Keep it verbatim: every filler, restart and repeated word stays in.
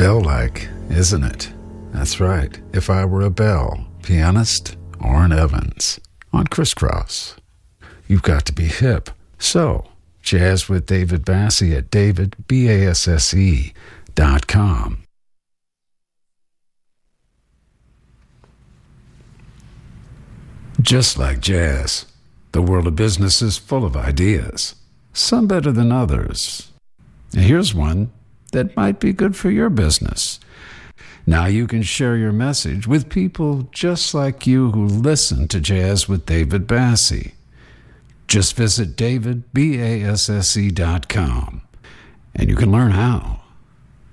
Bell-like, isn't it? That's right. If I Were a Bell, pianist Orrin Evans on Crisscross. You've got to be hip. So, jazz with David Basse at david, B A S S E, dot com. Just like jazz, the world of business is full of ideas, some better than others. Here's one that might be good for your business. Now you can share your message with people just like you who listen to Jazz with David Basse. Just visit david, B A S S E, dot com, and you can learn how.